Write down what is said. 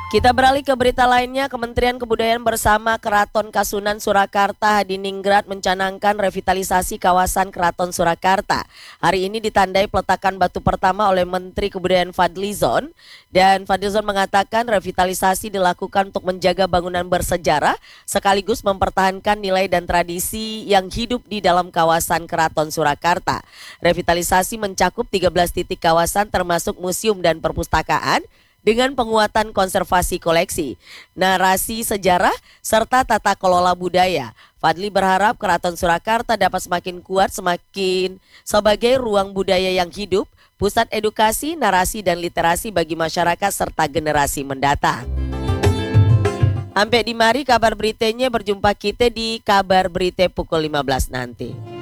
Kita beralih ke berita lainnya. Kementerian Kebudayaan bersama Keraton Kasunan Surakarta Hadiningrat mencanangkan revitalisasi kawasan Keraton Surakarta. Hari ini ditandai peletakan batu pertama oleh Menteri Kebudayaan Fadlizon. Dan Fadlizon mengatakan revitalisasi dilakukan untuk menjaga bangunan bersejarah sekaligus mempertahankan nilai dan tradisi yang hidup di dalam kawasan Keraton Surakarta. Revitalisasi mencakup 13 titik kawasan termasuk museum dan perpustakaan, dengan penguatan konservasi koleksi, narasi sejarah, serta tata kelola budaya. Fadli berharap Keraton Surakarta dapat semakin kuat sebagai ruang budaya yang hidup, pusat edukasi, narasi, dan literasi bagi masyarakat serta generasi mendatang. Sampai di mari kabar beritanya, berjumpa kita di kabar berita pukul 15 nanti.